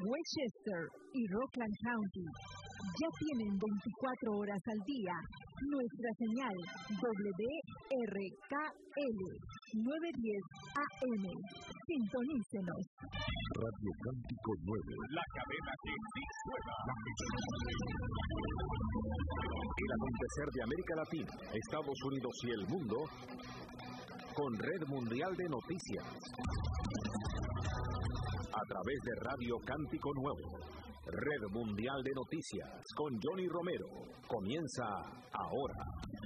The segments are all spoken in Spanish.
Westchester y Rockland County ya tienen 24 horas al día nuestra señal WRKL 910 AM. Sintonícenos. Radio Cántico Nuevo, la cadena que sí suena. El acontecer de América Latina, Estados Unidos y el mundo con Red Mundial de Noticias. A través de Radio Cántico Nuevo, Red Mundial de Noticias, con Johnny Romero. Comienza ahora.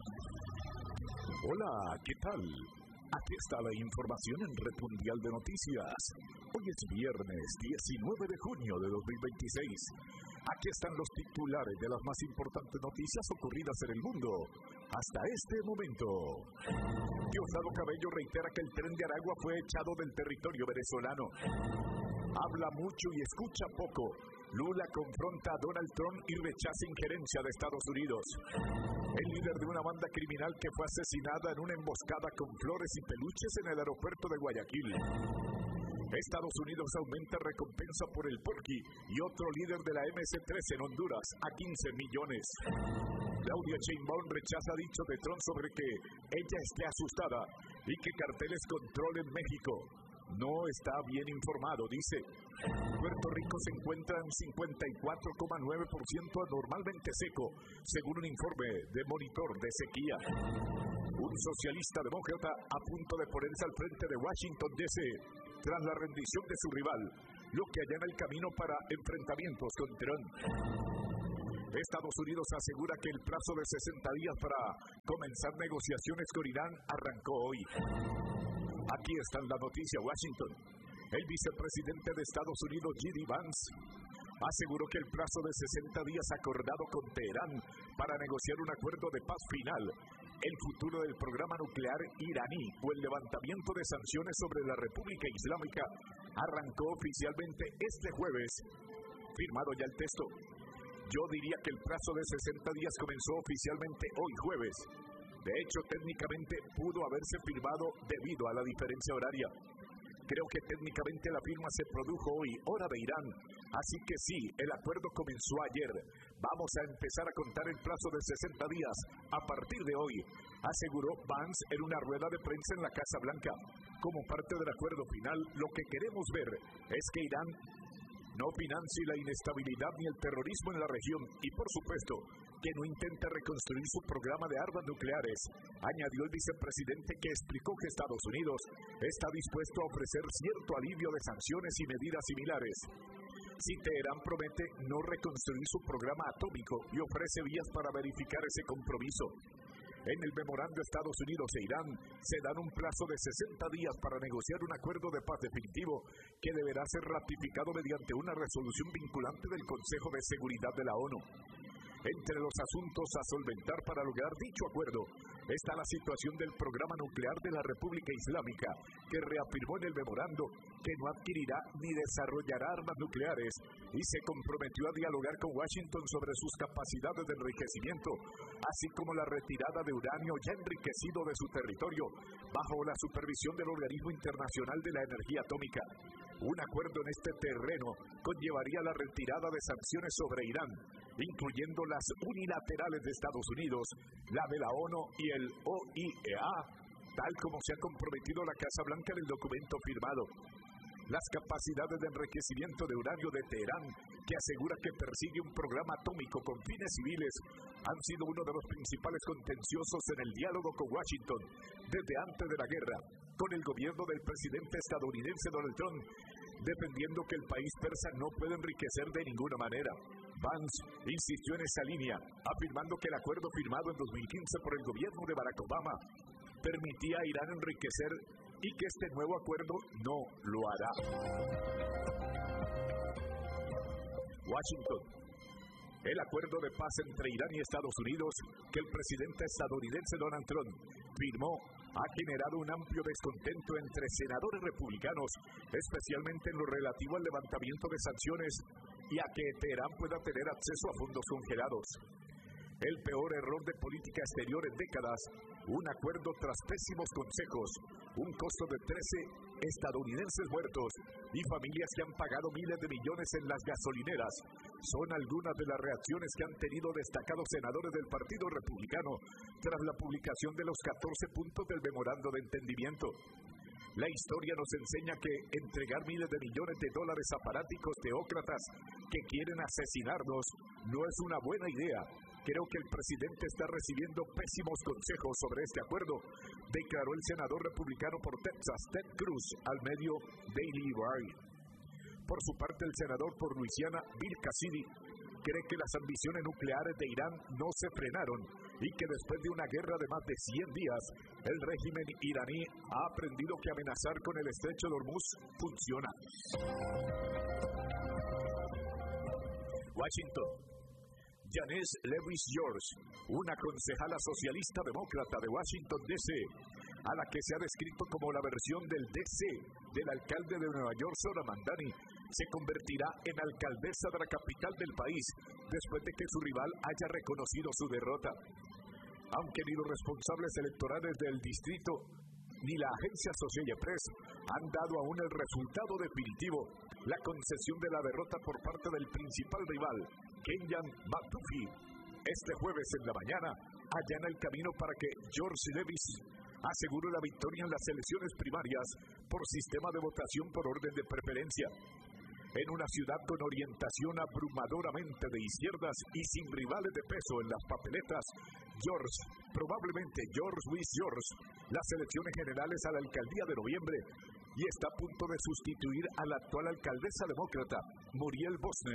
Hola, ¿qué tal? Aquí está la información en Red Mundial de Noticias. Hoy es viernes 19 de junio de 2026. Aquí están los titulares de las más importantes noticias ocurridas en el mundo hasta este momento. Diosdado Cabello reitera que el Tren de Aragua fue echado del territorio venezolano. Habla mucho y escucha poco. Lula confronta a Donald Trump y rechaza injerencia de Estados Unidos. El líder de una banda criminal que fue asesinada en una emboscada con flores y peluches en el aeropuerto de Guayaquil. Estados Unidos aumenta recompensa por el Porky y otro líder de la MC-13 en Honduras a 15 millones. Claudia Sheinbaum rechaza dicho de Trump sobre que ella esté asustada y que carteles controlen México. No está bien informado, dice. Puerto Rico se encuentra en 54,9% anormalmente seco, según un informe de Monitor de Sequía. Un socialista demócrata a punto de ponerse al frente de Washington D.C. tras la rendición de su rival, lo que allana el camino para enfrentamientos con Trump. Estados Unidos asegura que el plazo de 60 días para comenzar negociaciones con Irán arrancó hoy. Aquí está la noticia. Washington. El vicepresidente de Estados Unidos, J.D. Vance, aseguró que el plazo de 60 días acordado con Teherán para negociar un acuerdo de paz final, el futuro del programa nuclear iraní o el levantamiento de sanciones sobre la República Islámica arrancó oficialmente este jueves. Firmado ya el texto. Yo diría que el plazo de 60 días comenzó oficialmente hoy jueves. De hecho, técnicamente pudo haberse firmado debido a la diferencia horaria. Creo que técnicamente la firma se produjo hoy, hora de Irán. Así que sí, el acuerdo comenzó ayer. Vamos a empezar a contar el plazo de 60 días a partir de hoy, aseguró Vance en una rueda de prensa en la Casa Blanca. Como parte del acuerdo final, lo que queremos ver es que Irán no financie la inestabilidad ni el terrorismo en la región y, por supuesto, que no intente reconstruir su programa de armas nucleares, añadió el vicepresidente, que explicó que Estados Unidos está dispuesto a ofrecer cierto alivio de sanciones y medidas similares si Teherán promete no reconstruir su programa atómico y ofrece vías para verificar ese compromiso. En el memorando, Estados Unidos e Irán se dan un plazo de 60 días para negociar un acuerdo de paz definitivo que deberá ser ratificado mediante una resolución vinculante del Consejo de Seguridad de la ONU. Entre los asuntos a solventar para lograr dicho acuerdo está la situación del programa nuclear de la República Islámica, que reafirmó en el memorando que no adquirirá ni desarrollará armas nucleares y se comprometió a dialogar con Washington sobre sus capacidades de enriquecimiento, así como la retirada de uranio ya enriquecido de su territorio, bajo la supervisión del Organismo Internacional de la Energía Atómica. Un acuerdo en este terreno conllevaría la retirada de sanciones sobre Irán, incluyendo las unilaterales de Estados Unidos, la de la ONU y el OIEA, tal como se ha comprometido la Casa Blanca en el documento firmado. Las capacidades de enriquecimiento de uranio de Teherán, que asegura que persigue un programa atómico con fines civiles, han sido uno de los principales contenciosos en el diálogo con Washington desde antes de la guerra, con el gobierno del presidente estadounidense Donald Trump, defendiendo que el país persa no puede enriquecer de ninguna manera. Vance insistió en esa línea, afirmando que el acuerdo firmado en 2015 por el gobierno de Barack Obama permitía a Irán enriquecer y que este nuevo acuerdo no lo hará. Washington. El acuerdo de paz entre Irán y Estados Unidos que el presidente estadounidense Donald Trump firmó ha generado un amplio descontento entre senadores republicanos, especialmente en lo relativo al levantamiento de sanciones y a que Teherán pueda tener acceso a fondos congelados. El peor error de política exterior en décadas, un acuerdo tras pésimos consejos, un costo de 13 estadounidenses muertos y familias que han pagado miles de millones en las gasolineras, son algunas de las reacciones que han tenido destacados senadores del Partido Republicano tras la publicación de los 14 puntos del memorando de entendimiento. La historia nos enseña que entregar miles de millones de dólares a fanáticos teócratas que quieren asesinarnos no es una buena idea. Creo que el presidente está recibiendo pésimos consejos sobre este acuerdo, declaró el senador republicano por Texas, Ted Cruz, al medio Daily Wire. Por su parte, el senador por Luisiana, Bill Cassidy, cree que las ambiciones nucleares de Irán no se frenaron y que después de una guerra de más de 100 días, el régimen iraní ha aprendido que amenazar con el estrecho de Hormuz funciona. Washington. Janice Lewis George, una concejala socialista demócrata de Washington, D.C., a la que se ha descrito como la versión del D.C. del alcalde de Nueva York, Zohran Mamdani, se convertirá en alcaldesa de la capital del país después de que su rival haya reconocido su derrota. Aunque ni los responsables electorales del distrito ni la agencia Associated Press han dado aún el resultado definitivo, la concesión de la derrota por parte del principal rival, Kenyan McDuffie, este jueves en la mañana, allana el camino para que George Davis asegure la victoria en las elecciones primarias por sistema de votación por orden de preferencia. En una ciudad con orientación abrumadoramente de izquierdas y sin rivales de peso en las papeletas, probablemente George W. George, las elecciones generales a la alcaldía de noviembre, y está a punto de sustituir a la actual alcaldesa demócrata, Muriel Bosner,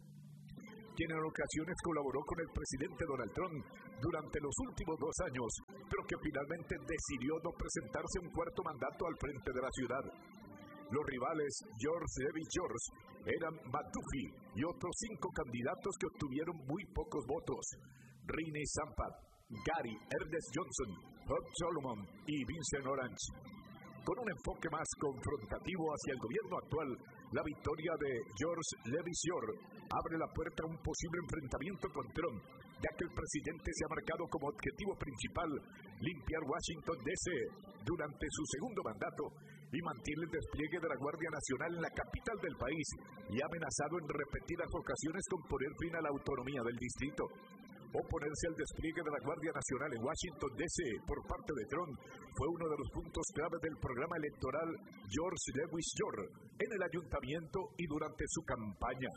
quien en ocasiones colaboró con el presidente Donald Trump durante los últimos 2 años, pero que finalmente decidió no presentarse un cuarto mandato al frente de la ciudad. Los rivales George Davis George eran McDuffie y otros 5 candidatos que obtuvieron muy pocos votos: Rini Sampat, Gary Ernest Johnson, Bob Solomon y Vincent Orange. Con un enfoque más confrontativo hacia el gobierno actual, la victoria de George Davis George abre la puerta a un posible enfrentamiento con Trump, ya que el presidente se ha marcado como objetivo principal limpiar Washington, D.C. durante su segundo mandato y mantiene el despliegue de la Guardia Nacional en la capital del país y ha amenazado en repetidas ocasiones con poner fin a la autonomía del distrito. Oponerse al despliegue de la Guardia Nacional en Washington, D.C. por parte de Trump fue uno de los puntos clave del programa electoral George Lewis George en el ayuntamiento y durante su campaña.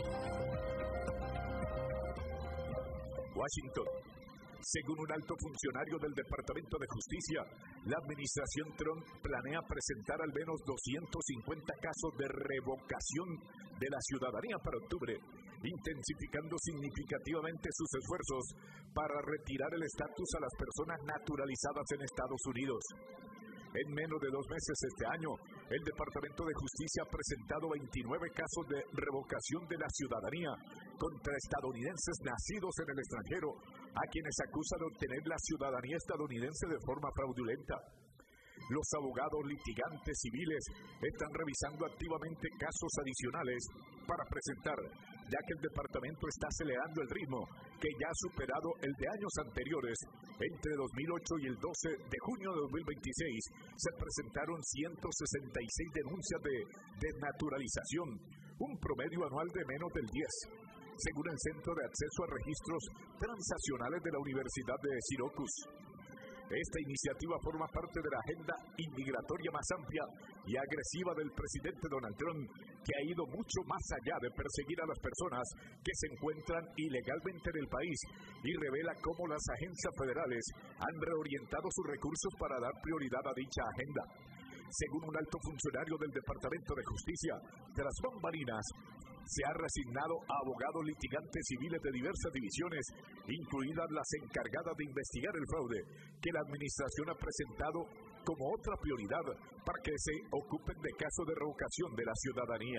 Washington. Según un alto funcionario del Departamento de Justicia, la administración Trump planea presentar al menos 250 casos de revocación de la ciudadanía para octubre, intensificando significativamente sus esfuerzos para retirar el estatus a las personas naturalizadas en Estados Unidos. En menos de 2 meses este año, el Departamento de Justicia ha presentado 29 casos de revocación de la ciudadanía contra estadounidenses nacidos en el extranjero, a quienes acusa de obtener la ciudadanía estadounidense de forma fraudulenta. Los abogados litigantes civiles están revisando activamente casos adicionales para presentar, ya que el departamento está acelerando el ritmo, que ya ha superado el de años anteriores. Entre 2008 y el 12 de junio de 2026 se presentaron 166 denuncias de desnaturalización, un promedio anual de menos del 10%, según el Centro de Acceso a Registros Transnacionales de la Universidad de Syracuse. Esta iniciativa forma parte de la agenda inmigratoria más amplia y agresiva del presidente Donald Trump, que ha ido mucho más allá de perseguir a las personas que se encuentran ilegalmente en el país y revela cómo las agencias federales han reorientado sus recursos para dar prioridad a dicha agenda. Según un alto funcionario del Departamento de Justicia, tras bambalinas, se ha resignado a abogados litigantes civiles de diversas divisiones, incluidas las encargadas de investigar el fraude, que la administración ha presentado como otra prioridad para que se ocupen de casos de revocación de la ciudadanía.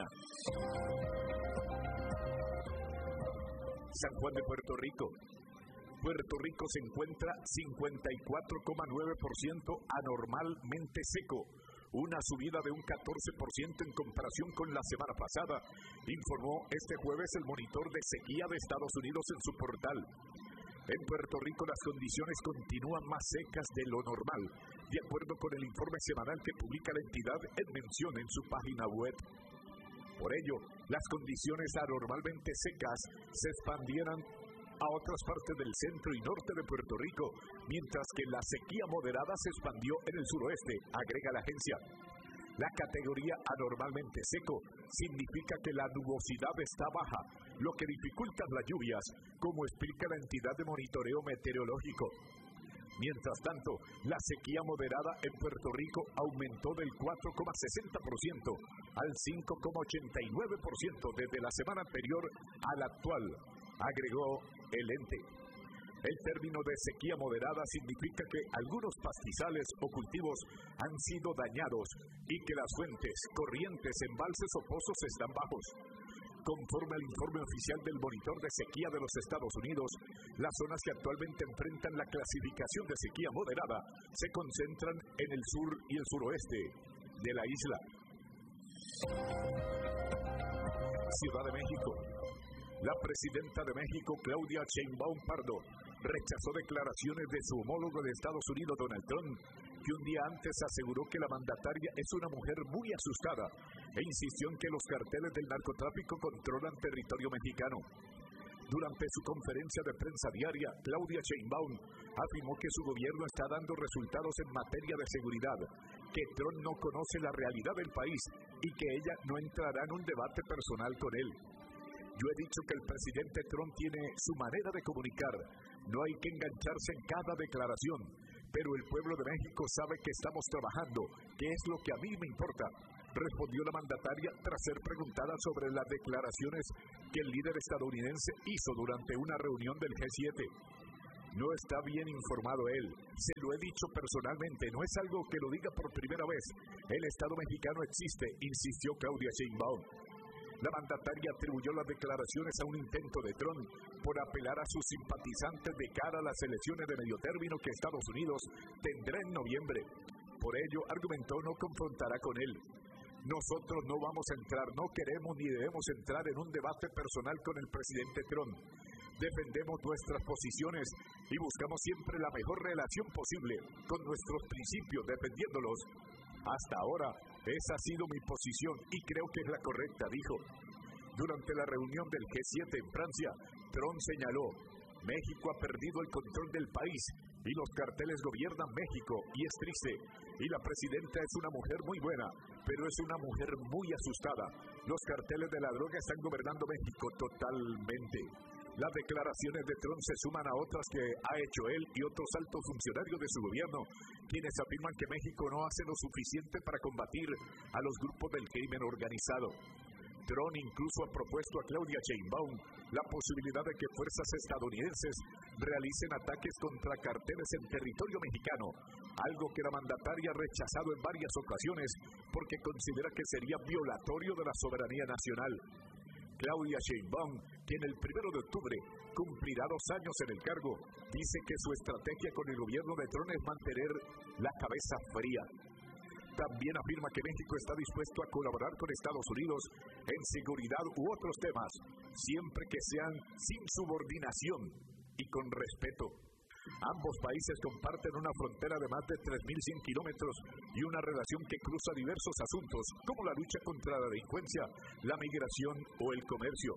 San Juan de Puerto Rico. Puerto Rico se encuentra 54,9% anormalmente seco, una subida de un 14% en comparación con la semana pasada, informó este jueves el monitor de sequía de Estados Unidos en su portal. En Puerto Rico las condiciones continúan más secas de lo normal, de acuerdo con el informe semanal que publica la entidad en mención en su página web. Por ello, las condiciones anormalmente secas se expandieran a otras partes del centro y norte de Puerto Rico, mientras que la sequía moderada se expandió en el suroeste, agrega la agencia. La categoría anormalmente seco significa que la nubosidad está baja, lo que dificulta las lluvias, como explica la entidad de monitoreo meteorológico. Mientras tanto, la sequía moderada en Puerto Rico aumentó del 4,60% al 5,89% desde la semana anterior a la actual, agregó el ente. El término de sequía moderada significa que algunos pastizales o cultivos han sido dañados y que las fuentes, corrientes, embalses o pozos están bajos. Conforme al informe oficial del Monitor de Sequía de los Estados Unidos, las zonas que actualmente enfrentan la clasificación de sequía moderada se concentran en el sur y el suroeste de la isla. Ciudad de México. La presidenta de México, Claudia Sheinbaum Pardo, rechazó declaraciones de su homólogo de Estados Unidos, Donald Trump, que un día antes aseguró que la mandataria es una mujer muy asustada e insistió en que los carteles del narcotráfico controlan territorio mexicano. Durante su conferencia de prensa diaria, Claudia Sheinbaum afirmó que su gobierno está dando resultados en materia de seguridad, que Trump no conoce la realidad del país y que ella no entrará en un debate personal con él. Yo he dicho que el presidente Trump tiene su manera de comunicar. No hay que engancharse en cada declaración, pero el pueblo de México sabe que estamos trabajando, que es lo que a mí me importa, respondió la mandataria tras ser preguntada sobre las declaraciones que el líder estadounidense hizo durante una reunión del G7. No está bien informado él, se lo he dicho personalmente, no es algo que lo diga por primera vez. El Estado mexicano existe, insistió Claudia Sheinbaum. La mandataria atribuyó las declaraciones a un intento de Trump por apelar a sus simpatizantes de cara a las elecciones de medio término que Estados Unidos tendrá en noviembre. Por ello, argumentó, no confrontará con él. Nosotros no vamos a entrar, no queremos ni debemos entrar en un debate personal con el presidente Trump. Defendemos nuestras posiciones y buscamos siempre la mejor relación posible con nuestros principios, defendiéndolos. Hasta ahora, esa ha sido mi posición y creo que es la correcta, dijo. Durante la reunión del G7 en Francia, Trump señaló: México ha perdido el control del país y los carteles gobiernan México y es triste. Y la presidenta es una mujer muy buena, pero es una mujer muy asustada. Los carteles de la droga están gobernando México totalmente. Las declaraciones de Trump se suman a otras que ha hecho él y otros altos funcionarios de su gobierno, quienes afirman que México no hace lo suficiente para combatir a los grupos del crimen organizado. Trump incluso ha propuesto a Claudia Sheinbaum la posibilidad de que fuerzas estadounidenses realicen ataques contra carteles en territorio mexicano, algo que la mandataria ha rechazado en varias ocasiones porque considera que sería violatorio de la soberanía nacional. Claudia Sheinbaum, quien el 1 de octubre cumplirá 2 años en el cargo, dice que su estrategia con el gobierno de Trump es mantener la cabeza fría. También afirma que México está dispuesto a colaborar con Estados Unidos en seguridad u otros temas, siempre que sean sin subordinación y con respeto. Ambos países comparten una frontera de más de 3.100 kilómetros y una relación que cruza diversos asuntos, como la lucha contra la delincuencia, la migración o el comercio.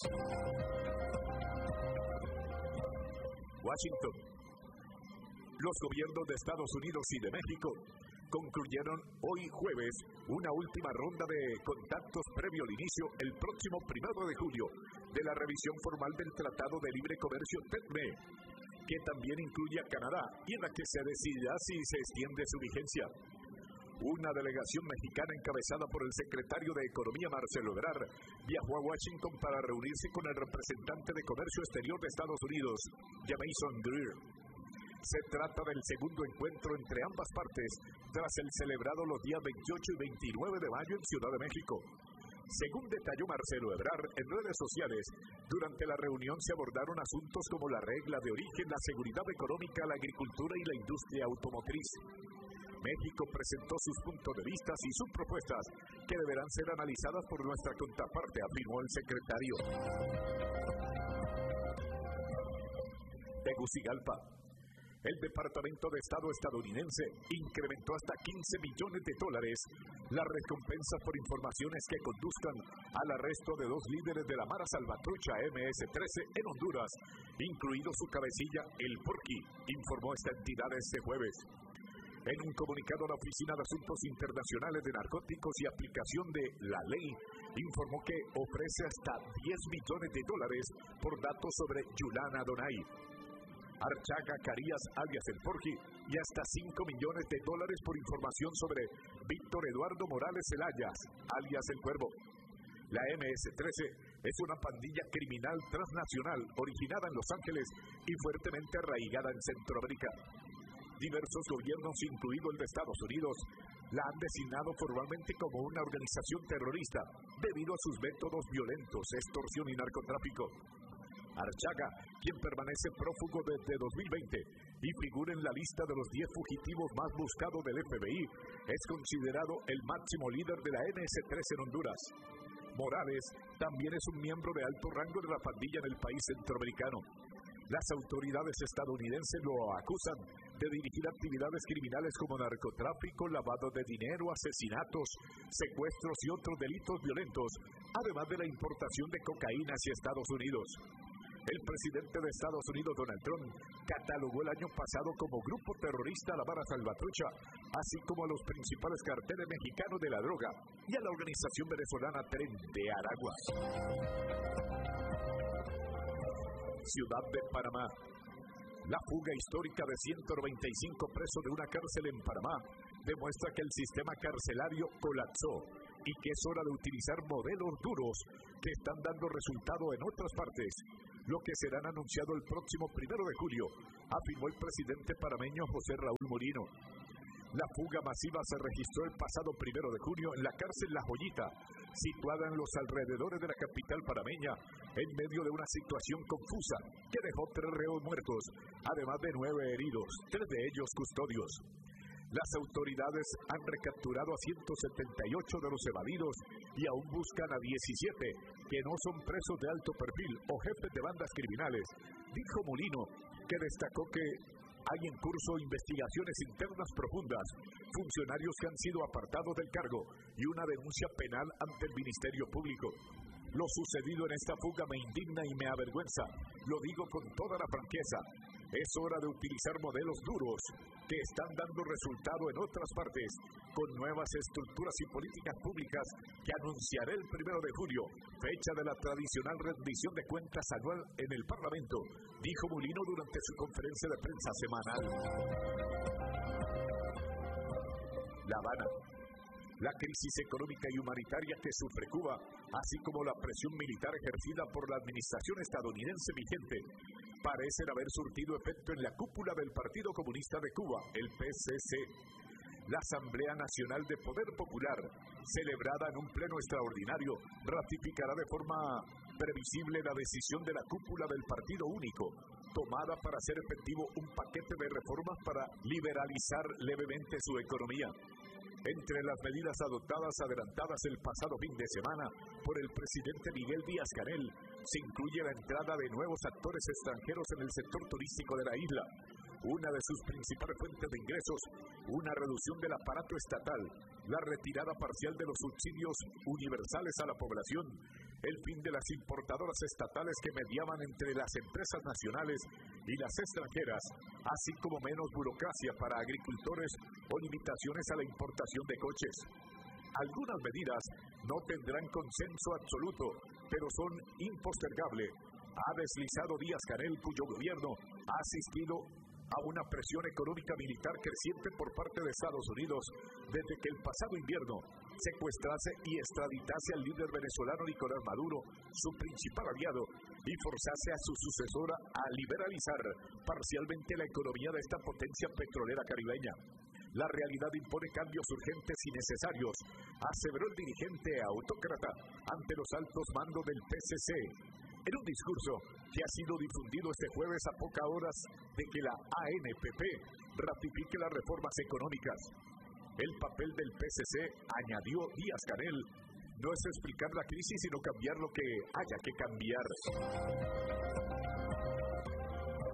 Washington. Los gobiernos de Estados Unidos y de México concluyeron hoy jueves una última ronda de contactos previo al inicio, el próximo 1 de julio, de la revisión formal del Tratado de Libre Comercio TECME, que también incluye a Canadá y en la que se decidirá si se extiende su vigencia. Una delegación mexicana encabezada por el secretario de Economía, Marcelo Ebrard, viajó a Washington para reunirse con el representante de Comercio Exterior de Estados Unidos, Jamieson Greer. Se trata del segundo encuentro entre ambas partes tras el celebrado los días 28 y 29 de mayo en Ciudad de México. Según detalló Marcelo Ebrard en redes sociales, durante la reunión se abordaron asuntos como la regla de origen, la seguridad económica, la agricultura y la industria automotriz. México presentó sus puntos de vista y sus propuestas, que deberán ser analizadas por nuestra contraparte, afirmó el secretario. Tegucigalpa. El Departamento de Estado estadounidense incrementó hasta $15 millones las recompensas por informaciones que conduzcan al arresto de 2 líderes de la Mara Salvatrucha MS-13 en Honduras, incluido su cabecilla, el Porky, informó esta entidad este jueves. En un comunicado, la Oficina de Asuntos Internacionales de Narcóticos y Aplicación de la Ley informó que ofrece hasta $10 millones por datos sobre Yulana Donay, Archaga Carías, alias el Porky, y hasta $5 millones por información sobre Víctor Eduardo Morales Celayas, alias el Cuervo. La MS-13 es una pandilla criminal transnacional originada en Los Ángeles y fuertemente arraigada en Centroamérica. Diversos gobiernos, incluido el de Estados Unidos, la han designado formalmente como una organización terrorista debido a sus métodos violentos, extorsión y narcotráfico. Archaga, quien permanece prófugo desde 2020 y figura en la lista de los 10 fugitivos más buscados del FBI, es considerado el máximo líder de la MS-13 en Honduras. Morales también es un miembro de alto rango de la pandilla en el país centroamericano. Las autoridades estadounidenses lo acusan de dirigir actividades criminales como narcotráfico, lavado de dinero, asesinatos, secuestros y otros delitos violentos, además de la importación de cocaína hacia Estados Unidos. El presidente de Estados Unidos, Donald Trump, catalogó el año pasado como grupo terrorista a la Mara Salvatrucha, así como a los principales carteles mexicanos de la droga y a la organización venezolana Tren de Aragua. Ciudad de Panamá. La fuga histórica de 195 presos de una cárcel en Panamá demuestra que el sistema carcelario colapsó y que es hora de utilizar modelos duros que están dando resultado en otras partes, lo que serán anunciado el próximo 1 de julio, afirmó el presidente panameño José Raúl Morino. La fuga masiva se registró el pasado 1 de junio en la cárcel La Joyita, situada en los alrededores de la capital panameña, en medio de una situación confusa que dejó 3 reos muertos, además de 9 heridos, 3 de ellos custodios. Las autoridades han recapturado a 178 de los evadidos y aún buscan a 17 que no son presos de alto perfil o jefes de bandas criminales, dijo Molino, que destacó que hay en curso investigaciones internas profundas, funcionarios que han sido apartados del cargo y una denuncia penal ante el Ministerio Público. Lo sucedido en esta fuga me indigna y me avergüenza. Lo digo con toda la franqueza. Es hora de utilizar modelos duros que están dando resultado en otras partes, con nuevas estructuras y políticas públicas que anunciaré el 1 de julio, fecha de la tradicional rendición de cuentas anual en el Parlamento, dijo Molino durante su conferencia de prensa semanal. La Habana. La crisis económica y humanitaria que sufre Cuba, así como la presión militar ejercida por la administración estadounidense vigente, parecen haber surtido efecto en la cúpula del Partido Comunista de Cuba, el PCC. La Asamblea Nacional de Poder Popular, celebrada en un pleno extraordinario, ratificará de forma previsible la decisión de la cúpula del Partido Único, tomada para hacer efectivo un paquete de reformas para liberalizar levemente su economía. Entre las medidas adoptadas adelantadas el pasado fin de semana por el presidente Miguel Díaz-Canel se incluye la entrada de nuevos actores extranjeros en el sector turístico de la isla, una de sus principales fuentes de ingresos, una reducción del aparato estatal, la retirada parcial de los subsidios universales a la población, el fin de las importadoras estatales que mediaban entre las empresas nacionales y las extranjeras, así como menos burocracia para agricultores o limitaciones a la importación de coches. Algunas medidas no tendrán consenso absoluto, pero son impostergables, ha deslizado Díaz-Canel, cuyo gobierno ha asistido a una presión económica militar creciente por parte de Estados Unidos desde que el pasado invierno secuestrase y extraditase al líder venezolano Nicolás Maduro, su principal aliado, y forzase a su sucesora a liberalizar parcialmente la economía de esta potencia petrolera caribeña. La realidad impone cambios urgentes y necesarios, aseveró el dirigente autócrata ante los altos mandos del PCC, en un discurso que ha sido difundido este jueves a pocas horas de que la ANPP ratifique las reformas económicas. El papel del PCC, añadió Díaz-Canel, no es explicar la crisis, sino cambiar lo que haya que cambiar.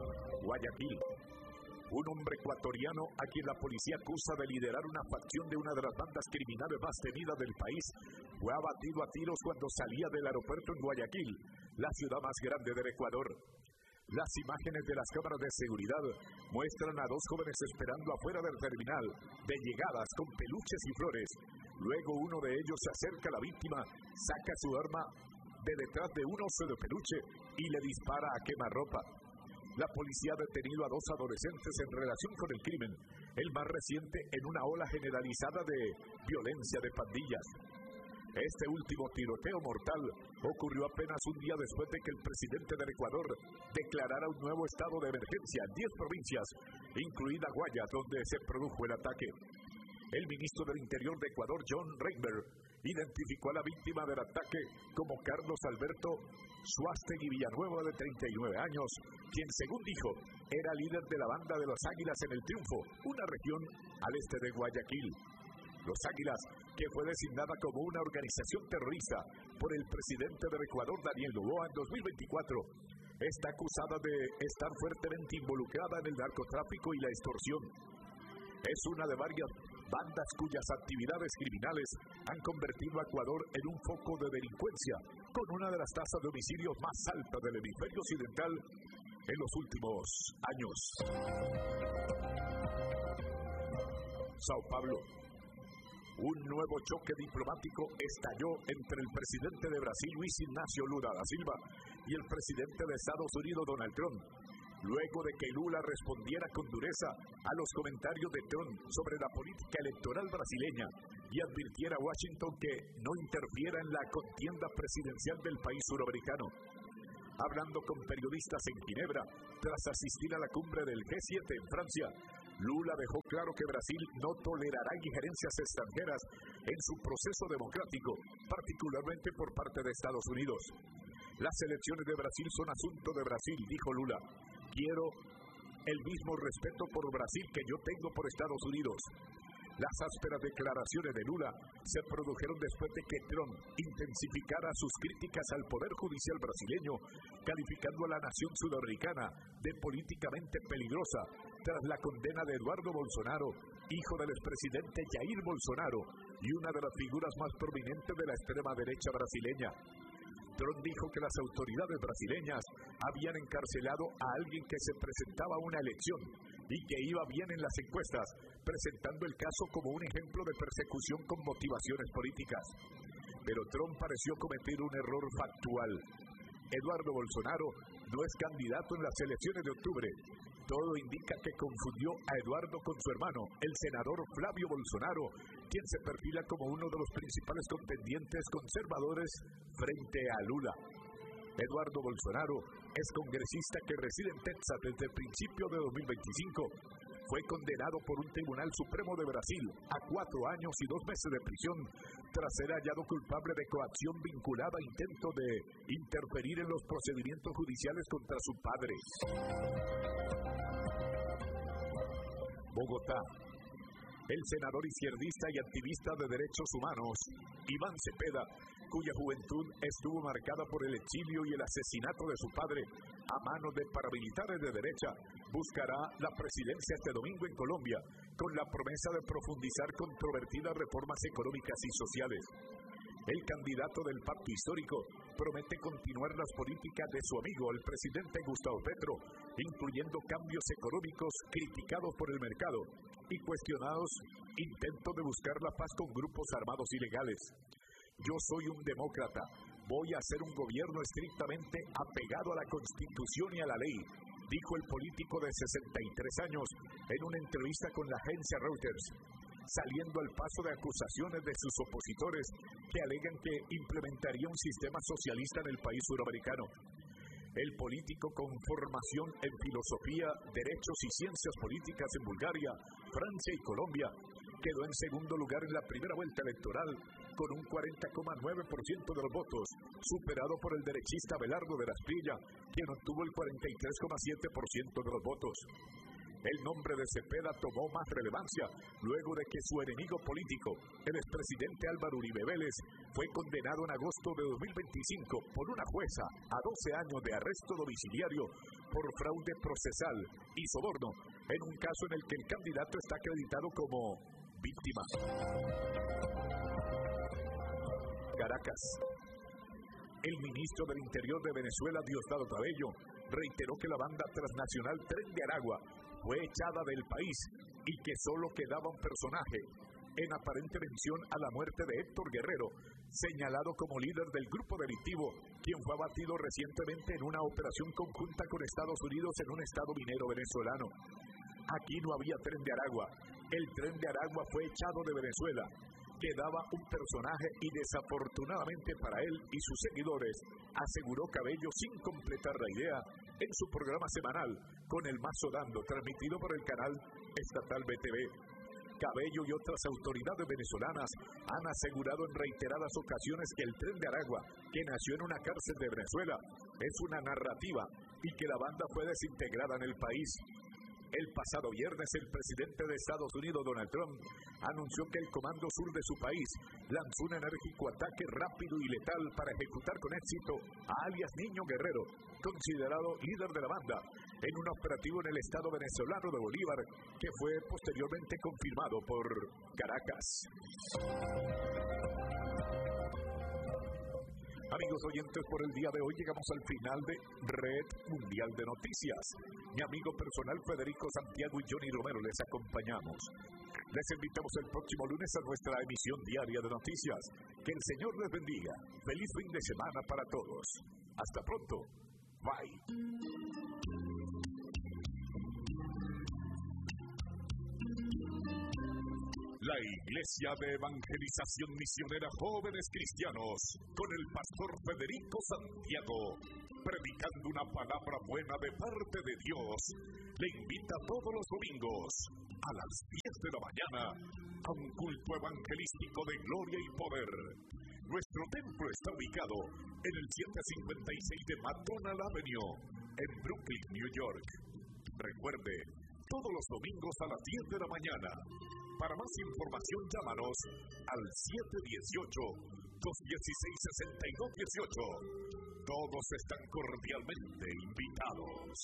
Guayaquil. Un hombre ecuatoriano a quien la policía acusa de liderar una facción de una de las bandas criminales más temidas del país fue abatido a tiros cuando salía del aeropuerto en Guayaquil, la ciudad más grande del Ecuador. Las imágenes de las cámaras de seguridad muestran a dos jóvenes esperando afuera del terminal de llegadas con peluches y flores. Luego uno de ellos se acerca a la víctima, saca su arma de detrás de un oso de peluche y le dispara a quemarropa. La policía ha detenido a dos adolescentes en relación con el crimen, el más reciente en una ola generalizada de violencia de pandillas. Este último tiroteo mortal ocurrió apenas un día después de que el presidente del Ecuador declarara un nuevo estado de emergencia en 10 provincias, incluida Guayas, donde se produjo el ataque. El ministro del Interior de Ecuador, John Reitberg, identificó a la víctima del ataque como Carlos Alberto Suástegui Villanueva, de 39 años, quien, según dijo, era líder de la banda de los Águilas en El Triunfo, una región al este de Guayaquil. Los Águilas, que fue designada como una organización terrorista por el presidente del Ecuador, Daniel Noboa, en 2024, está acusada de estar fuertemente involucrada en el narcotráfico y la extorsión. Es una de varias bandas cuyas actividades criminales han convertido a Ecuador en un foco de delincuencia, con una de las tasas de homicidios más altas del hemisferio occidental en los últimos años. Sao Paulo. Un nuevo choque diplomático estalló entre el presidente de Brasil, Luis Ignacio Lula da Silva, y el presidente de Estados Unidos, Donald Trump, luego de que Lula respondiera con dureza a los comentarios de Trump sobre la política electoral brasileña y advirtiera a Washington que no interfiera en la contienda presidencial del país suramericano. Hablando con periodistas en Ginebra, tras asistir a la cumbre del G7 en Francia, Lula dejó claro que Brasil no tolerará injerencias extranjeras en su proceso democrático, particularmente por parte de Estados Unidos. Las elecciones de Brasil son asunto de Brasil, dijo Lula. Quiero el mismo respeto por Brasil que yo tengo por Estados Unidos. Las ásperas declaraciones de Lula se produjeron después de que Trump intensificara sus críticas al Poder Judicial brasileño, calificando a la nación sudamericana de políticamente peligrosa tras la condena de Eduardo Bolsonaro, hijo del expresidente Jair Bolsonaro y una de las figuras más prominentes de la extrema derecha brasileña. Trump dijo que las autoridades brasileñas habían encarcelado a alguien que se presentaba a una elección y que iba bien en las encuestas, presentando el caso como un ejemplo de persecución con motivaciones políticas. Pero Trump pareció cometer un error factual. Eduardo Bolsonaro no es candidato en las elecciones de octubre. Todo indica que confundió a Eduardo con su hermano, el senador Flavio Bolsonaro, quien se perfila como uno de los principales contendientes conservadores frente a Lula. Eduardo Bolsonaro es congresista que reside en Texas desde el principio de 2025. Fue condenado por un Tribunal Supremo de Brasil a 4 años y 2 meses de prisión tras ser hallado culpable de coacción vinculada a intento de interferir en los procedimientos judiciales contra su padre. Bogotá. El senador izquierdista y activista de derechos humanos, Iván Cepeda, cuya juventud estuvo marcada por el exilio y el asesinato de su padre a manos de paramilitares de derecha, buscará la presidencia este domingo en Colombia, con la promesa de profundizar controvertidas reformas económicas y sociales. El candidato del pacto histórico promete continuar las políticas de su amigo, el presidente Gustavo Petro, incluyendo cambios económicos criticados por el mercado y cuestionados intentos de buscar la paz con grupos armados ilegales. Yo soy un demócrata, voy a hacer un gobierno estrictamente apegado a la Constitución y a la ley, dijo el político de 63 años en una entrevista con la agencia Reuters, saliendo al paso de acusaciones de sus opositores que alegan que implementaría un sistema socialista en el país suramericano. El político con formación en filosofía, derechos y ciencias políticas en Bulgaria, Francia y Colombia, quedó en segundo lugar en la primera vuelta electoral con un 40,9% de los votos, superado por el derechista Abelardo de la Espriella, quien obtuvo el 43,7% de los votos. El nombre de Cepeda tomó más relevancia luego de que su enemigo político, el expresidente Álvaro Uribe Vélez, fue condenado en agosto de 2025 por una jueza a 12 años de arresto domiciliario por fraude procesal y soborno, en un caso en el que el candidato está acreditado como víctima. Caracas. El ministro del Interior de Venezuela, Diosdado Cabello, reiteró que la banda transnacional Tren de Aragua fue echada del país y que solo quedaba un personaje, en aparente mención a la muerte de Héctor Guerrero, señalado como líder del grupo delictivo, quien fue abatido recientemente en una operación conjunta con Estados Unidos en un estado minero venezolano. Aquí no había Tren de Aragua. El Tren de Aragua fue echado de Venezuela. Quedaba un personaje y desafortunadamente para él y sus seguidores, aseguró Cabello sin completar la idea en su programa semanal Con el Mazo Dando, transmitido por el canal estatal BTV. Cabello y otras autoridades venezolanas han asegurado en reiteradas ocasiones que el Tren de Aragua, que nació en una cárcel de Venezuela, es una narrativa y que la banda fue desintegrada en el país. El pasado viernes, el presidente de Estados Unidos, Donald Trump, anunció que el Comando Sur de su país lanzó un enérgico ataque rápido y letal para ejecutar con éxito a alias Niño Guerrero, considerado líder de la banda, en un operativo en el estado venezolano de Bolívar, que fue posteriormente confirmado por Caracas. Amigos oyentes, por el día de hoy llegamos al final de Red Mundial de Noticias. Mi amigo personal Federico Santiago y Johnny Romero les acompañamos. Les invitamos el próximo lunes a nuestra emisión diaria de noticias. Que el Señor les bendiga. Feliz fin de semana para todos. Hasta pronto. Bye. La Iglesia de Evangelización Misionera Jóvenes Cristianos, con el pastor Federico Santiago, predicando una palabra buena de parte de Dios, le invita todos los domingos a las 10 de la mañana a un culto evangelístico de gloria y poder. Nuestro templo está ubicado en el 756 de McDonald Avenue, en Brooklyn, New York. Recuerde, todos los domingos a las 10 de la mañana. Para más información, llámanos al 718-216-6218. Todos están cordialmente invitados.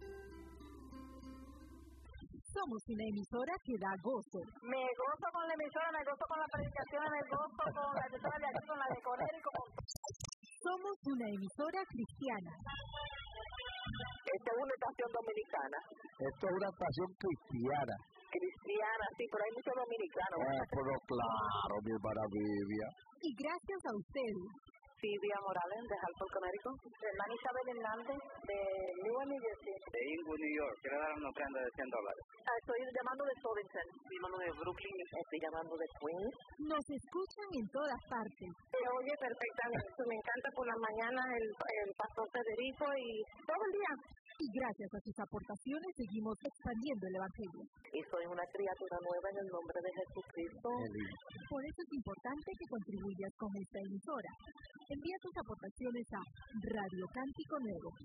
Somos una emisora que da gozo. Me gozo con la emisora, me gozo con la predicación, me gozo con la emisora de aquí, con la de Correr y con... Somos una emisora cristiana. Esta es una estación dominicana. Esto es una estación cristiana. Cristiana, sí, pero hay muchos dominicanos. Pero claro, mi maravilla. Y gracias a ustedes. Silvia Morales, de Hartford, Connecticut. Hermana Isabel Hernández, de Newark, New Jersey. De Inwood, New York. Quiero dar una ofrenda de $100. Estoy llamando de Sovington. Estoy llamando de Brooklyn. Estoy llamando de Queens. Nos escuchan en todas partes. Se oye perfectamente. Me encanta por las mañanas el pastor Federico y todo el día. Y gracias a sus aportaciones seguimos expandiendo el Evangelio. Y soy una criatura nueva en el nombre de Jesucristo. Por eso es importante que contribuyas con esta emisora. Envía tus aportaciones a Radio Cántico Nuevo,